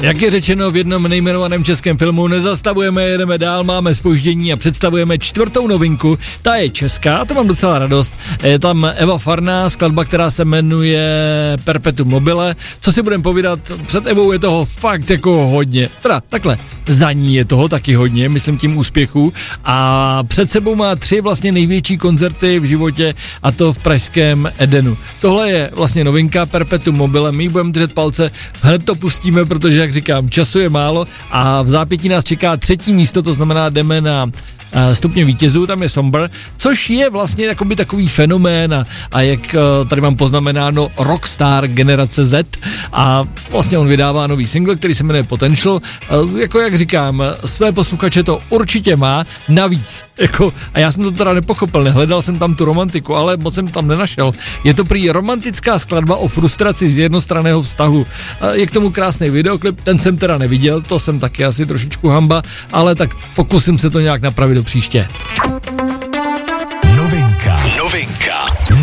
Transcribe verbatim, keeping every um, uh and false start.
Jak je řečeno v jednom nejmenovaném českém filmu, nezastavujeme, jedeme dál, máme zpoždění a představujeme čtvrtou novinku. Ta je česká, to mám docela radost. Je tam Eva Farná, skladba, která se jmenuje Perpetuum mobile. Co si budeme povídat, před Evou je toho fakt jako hodně. Teda takhle, za ní je toho taky hodně, myslím tím úspěchů. A před sebou má tři vlastně největší koncerty v životě, a to v pražském Edenu. Tohle je vlastně novinka Perpetuum mobile, my budeme držet palce, hned to pustíme, protože jak říkám, času je málo a v zápětí nás čeká třetí místo, to znamená jdeme na stupně vítězů, tam je Somber, což je vlastně jakoby takový fenomén a, a jak tady mám poznamenáno rockstar generace Z a vlastně on vydává nový single, který se jmenuje Potential, jako jak říkám, své posluchače to určitě má, navíc, jako, a já jsem to teda nepochopil, nehledal jsem tam tu romantiku, ale moc jsem tam nenašel, je to prý romantická skladba o frustraci z jednostranného vztahu, je k tomu krásný videoklip, ten jsem teda neviděl, to jsem taky asi trošičku hamba, ale tak pokusím se to nějak napravit do příště.